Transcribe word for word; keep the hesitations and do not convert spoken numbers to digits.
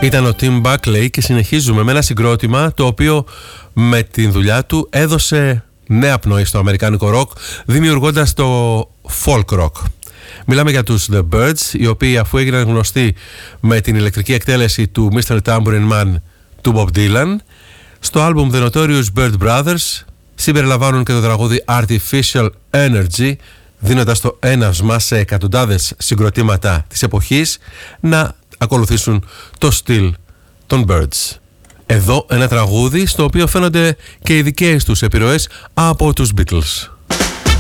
Ήταν ο Tim Buckley και συνεχίζουμε με ένα συγκρότημα το οποίο με την δουλειά του έδωσε νέα πνοή στο αμερικάνικο ροκ, δημιουργώντας το folk rock. Μιλάμε για τους The Byrds, οι οποίοι αφού έγιναν γνωστοί με την ηλεκτρική εκτέλεση του μίστερ Tambourine Man του Bob Dylan, στο άλμπουμ The Notorious Byrd Brothers συμπεριλαμβάνουν και το τραγούδι Artificial Energy, δίνοντας το έναυσμα σε εκατοντάδες συγκροτήματα της εποχής να ακολουθήσουν το στυλ των Byrds. Εδώ ένα τραγούδι στο οποίο φαίνονται και οι δικές τους επιρροές από τους Beatles.